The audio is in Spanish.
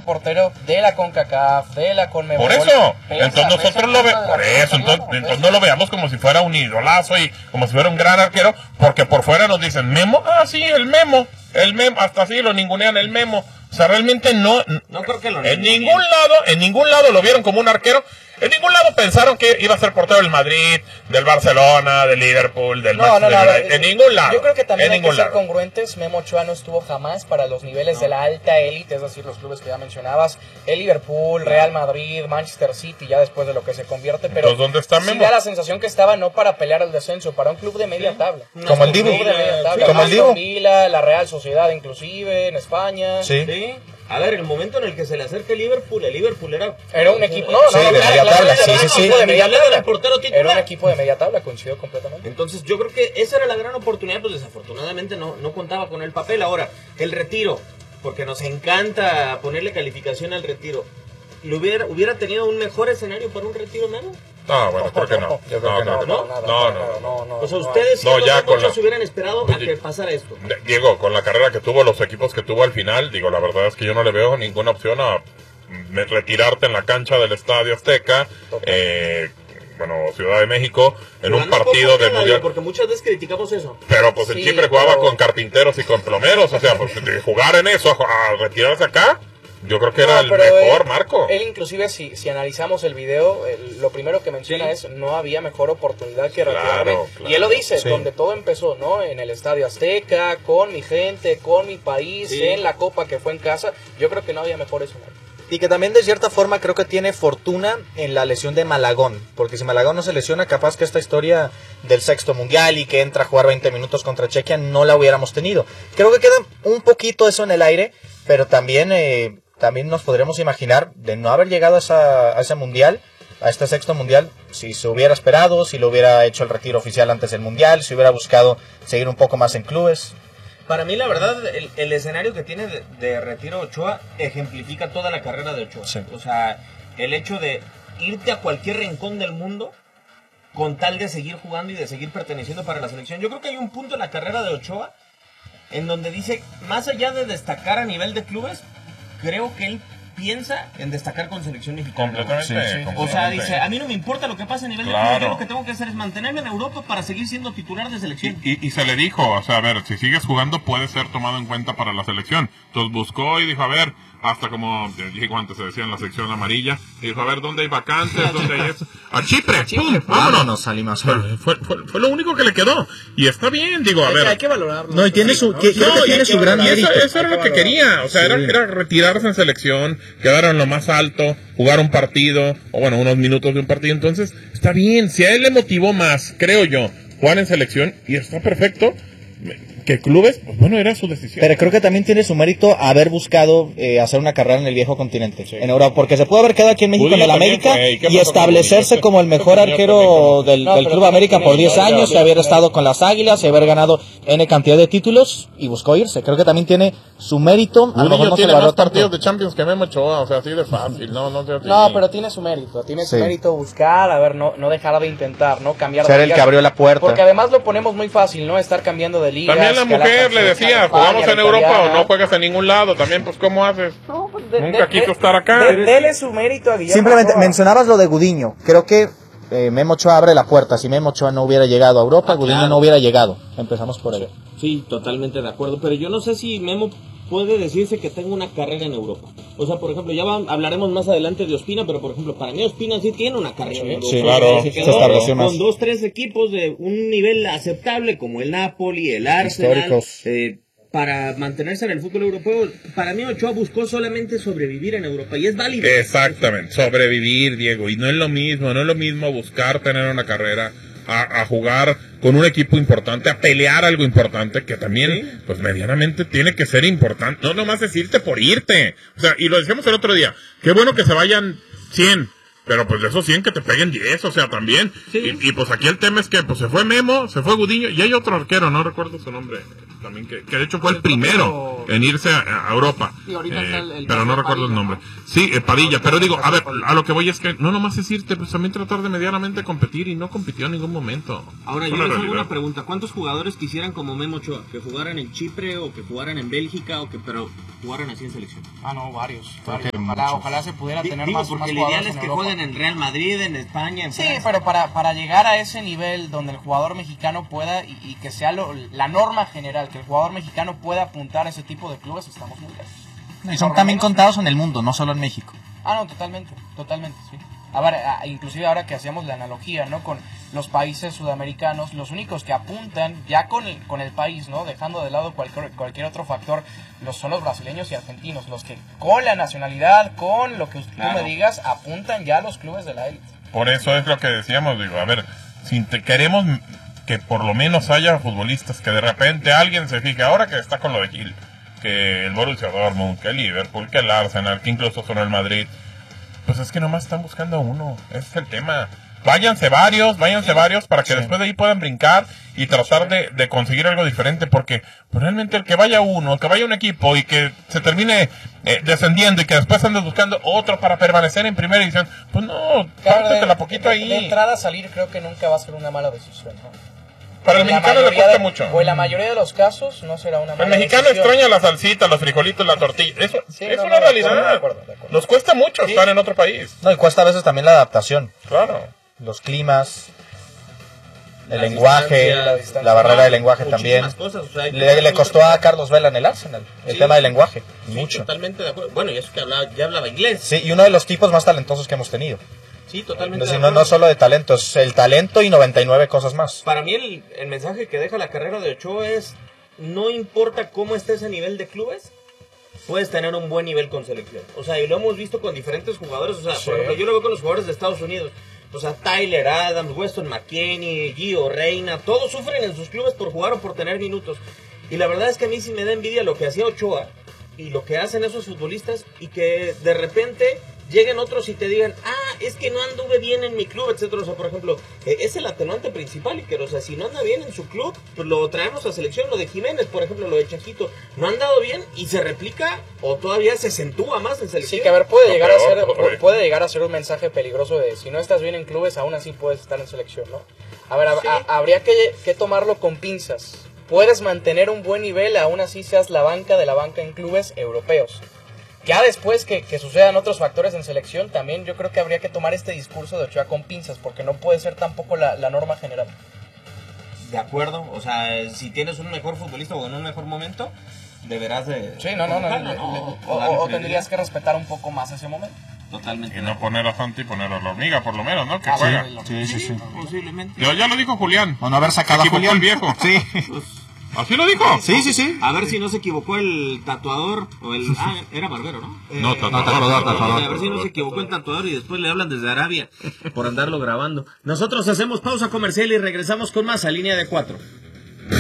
un portero de la CONCACAF, de la CONMEBOL. Por eso, entonces nosotros entonces no lo veamos como si fuera un idolazo y como si fuera un gran arquero, porque por fuera nos dicen Memo, sí, el Memo, hasta así lo ningunean el Memo. O sea, realmente no creo que lo en ningún lado lo vieron como un arquero. En ningún lado pensaron que iba a ser portero del Madrid, del Barcelona, del Liverpool, del Manchester United. En ningún lado. Yo creo que también hay que ser congruentes. Memo Ochoa no estuvo jamás para los niveles de la alta élite, es decir, los clubes que ya mencionabas, el Liverpool, Real Madrid, Manchester City, ya después de lo que se convierte. Pero entonces, ¿dónde está Memo? Sí da la sensación que estaba no para pelear el descenso, para un club de media tabla. Como el Divo. Como el Divo. La Real Sociedad inclusive, en España. Sí. A ver, el momento en el que se le acerca el Liverpool era un equipo, de media tabla, sí. Era un equipo de media tabla, coincido completamente. Entonces yo creo que esa era la gran oportunidad, pues desafortunadamente no contaba con el papel. Ahora, el retiro, porque nos encanta ponerle calificación al retiro. ¿Hubiera tenido un mejor escenario para un retiro, Memo? No, bueno, creo que no. No. O sea, ustedes se hubieran esperado a que pasara esto. Diego, con la carrera que tuvo, los equipos que tuvo al final, la verdad es que yo no le veo ninguna opción a retirarte en la cancha del Estadio Azteca, Ciudad de México, en un partido de mundial. Porque muchas veces criticamos eso. Pero pues el Chipre jugaba con carpinteros y con plomeros, o sea, pues de jugar en eso a retirarse acá. Yo creo que era el mejor, Marco. Él inclusive, si analizamos el video, lo primero que menciona es no había mejor oportunidad que retirarme. Claro. Y él lo dice, donde todo empezó, ¿no? En el Estadio Azteca, con mi gente, con mi país, en la Copa que fue en casa. Yo creo que no había mejor eso. Y que también de cierta forma creo que tiene fortuna en la lesión de Malagón, porque si Malagón no se lesiona, capaz que esta historia del sexto mundial y que entra a jugar 20 minutos contra Chequia no la hubiéramos tenido. Creo que queda un poquito eso en el aire, pero también nos podríamos imaginar de no haber llegado a ese mundial, a este sexto mundial, si se hubiera esperado, si lo hubiera hecho el retiro oficial antes del mundial, si hubiera buscado seguir un poco más en clubes. Para mí, la verdad, el escenario que tiene de retiro Ochoa ejemplifica toda la carrera de Ochoa. Sí. O sea, el hecho de irte a cualquier rincón del mundo con tal de seguir jugando y de seguir perteneciendo para la selección. Yo creo que hay un punto en la carrera de Ochoa en donde dice, más allá de destacar a nivel de clubes, creo que él piensa en destacar con selección mexicana. Completamente. O sea, dice, a mí no me importa lo que pase a nivel de club, yo lo que tengo que hacer es mantenerme en Europa para seguir siendo titular de selección. Y se le dijo, o sea, a ver, si sigues jugando puedes ser tomado en cuenta para la selección. Entonces buscó y dijo, a ver, hasta como dijo antes se decía en la sección amarilla, y dijo, a ver, ¿dónde hay vacantes? ¿Dónde hay eso? ¡A Chipre! ¡Pum! ¡Vámonos! Salimos. Fue lo único que le quedó. Y está bien, digo, a ver. Hay que valorarlo. No, y tiene creo que tiene su gran mérito. Eso era lo que quería. O sea, era retirarse en selección, quedar en lo más alto, jugar un partido, o unos minutos de un partido. Entonces, está bien. Si a él le motivó más, creo yo, jugar en selección, y está perfecto. Que clubes, era su decisión. Pero creo que también tiene su mérito haber buscado hacer una carrera en el viejo continente, en Europa, porque se puede haber quedado aquí en México en el América y establecerse como el mejor arquero del Club América por 10 años, y haber estado con las Águilas y haber ganado N cantidad de títulos, y buscó irse. Creo que también tiene su mérito. A lo mejor no tiene más partidos de Champions que Memo Ochoa, o sea, así de fácil, no, pero tiene su mérito, su mérito buscar, a ver, no dejar de intentar, no cambiar de liga. Ser el que abrió la puerta. Porque además lo ponemos muy fácil, ¿no? Estar cambiando de liga. También la mujer le decía, jugamos en Europa o no juegas en ningún lado, también pues ¿cómo haces? No, pues nunca quiso estar acá. Dele su mérito a Guillermo. Simplemente mencionabas lo de Gudiño, creo que Memo Ochoa abre la puerta. Si Memo Ochoa no hubiera llegado a Europa, Gudiño no hubiera llegado. Empezamos por ello. Sí, totalmente de acuerdo, pero yo no sé si Memo puede decirse que tenga una carrera en Europa. O sea, por ejemplo, hablaremos más adelante de Ospina, pero por ejemplo, para mí Ospina sí tiene una carrera en Europa. Sí, claro. Se estableció con 2-3 equipos de un nivel aceptable, como el Napoli, el Arsenal, para mantenerse en el fútbol europeo. Para mí Ochoa buscó solamente sobrevivir en Europa, y es válido. Exactamente, sobrevivir, Diego, y no es lo mismo buscar tener una carrera, a jugar con un equipo importante, a pelear algo importante, que también, pues medianamente tiene que ser importante, no nomás es irte por irte. O sea, y lo decíamos el otro día, qué bueno que se vayan 100, Pero pues de esos 100 que te peguen 10, o sea, también. Sí. Y pues aquí el tema es que pues se fue Memo, se fue Gudiño, y hay otro arquero, no recuerdo su nombre, también que de hecho fue el primero en irse a Europa. Y ahorita está el pero no recuerdo el nombre. Sí, Padilla, pero digo, a ver, a lo que voy es que no nomás es irte, pues también tratar de medianamente competir, y no compitió en ningún momento. Ahora yo les hago una pregunta, ¿cuántos jugadores quisieran como Memo Ochoa? Que jugaran en Chipre, o que jugaran en Bélgica, pero jugaran así en selección. No, varios. Ojalá se pudiera tener más jugadores. Porque el ideal es que jueguen en Real Madrid, en España, en Francia. Sí, pero para llegar a ese nivel donde el jugador mexicano pueda, y que sea la norma general, que el jugador mexicano pueda apuntar a ese tipo de clubes, estamos muy lejos. Y son también contados en el mundo, no solo en México. No, totalmente, sí. A ver, inclusive ahora que hacíamos la analogía, ¿no? Con los países sudamericanos, los únicos que apuntan ya con el país, ¿no? Dejando de lado cualquier otro factor, son los brasileños y argentinos, los que con la nacionalidad, con lo que tú me digas, apuntan ya a los clubes de la élite. Por eso es lo que decíamos, digo, a ver, si queremos que por lo menos haya futbolistas, que de repente alguien se fije, ahora que está con lo de Gil, que el Borussia Dortmund, que el Liverpool, que el Arsenal, que incluso son el Madrid, pues es que nomás están buscando uno, ese es el tema. Váyanse varios para que después de ahí puedan brincar y tratar de conseguir algo diferente, porque pues realmente el que vaya uno, el que vaya un equipo y que se termine descendiendo y que después andes buscando otro para permanecer en primera división, pues no, pártatela poquito ahí. De entrada salir creo que nunca va a ser una mala decisión, ¿no? Para el mexicano le cuesta mucho. O en la mayoría de los casos no será una mala decisión. El mexicano extraña la salsita, los frijolitos, la tortilla. Eso es una realidad. De acuerdo. Nos cuesta mucho estar en otro país. No, y cuesta a veces también la adaptación. Claro. Los climas, el lenguaje, la barrera del lenguaje también. Cosas, o sea, le costó a Carlos Vela en el Arsenal el tema del lenguaje. Mucho. Totalmente de acuerdo. Bueno, y eso que ya hablaba inglés. Sí, y uno de los tipos más talentosos que hemos tenido. Sí, totalmente. No solo de talento, es el talento y 99 cosas más. Para mí el mensaje que deja la carrera de Ochoa es, no importa cómo estés a nivel de clubes, puedes tener un buen nivel con selección. O sea, y lo hemos visto con diferentes jugadores. O sea, por ejemplo, yo lo veo con los jugadores de Estados Unidos. O sea, Tyler Adams, Weston McKennie, Gio Reyna, todos sufren en sus clubes por jugar o por tener minutos. Y la verdad es que a mí sí me da envidia lo que hacía Ochoa y lo que hacen esos futbolistas, y que de repente lleguen otros y te digan, es que no anduve bien en mi club, etcétera. O sea, por ejemplo, es el atenuante principal, y que, o sea, si no anda bien en su club, pues lo traemos a selección. Lo de Jiménez, por ejemplo, lo de Chajito, no han dado bien y se replica o todavía se acentúa más en selección. Sí, que a ver, puede llegar a ser un mensaje peligroso de, si no estás bien en clubes, aún así puedes estar en selección, ¿no? A ver, sí. Habría que tomarlo con pinzas. Puedes mantener un buen nivel, aún así seas la banca de la banca en clubes europeos. Ya después que sucedan otros factores en selección, también yo creo que habría que tomar este discurso de Ochoa con pinzas, porque no puede ser tampoco la norma general. De acuerdo, o sea, si tienes un mejor futbolista o en un mejor momento, deberás de... Sí, o tendrías que respetar un poco más ese momento. Totalmente. Y no poner a Santi y poner a la hormiga, por lo menos, ¿no? Que juega. Sí. Posiblemente. Ya lo dijo Julián. O no haber sacado a Julián. El viejo. Sí. ¿Así lo dijo? Sí. A ver si no se equivocó el tatuador o el... era Barbero, ¿no? No, tatuador. A ver si no se equivocó el tatuador y después le hablan desde Arabia por andarlo grabando. Nosotros hacemos pausa comercial y regresamos con más a Línea de 4.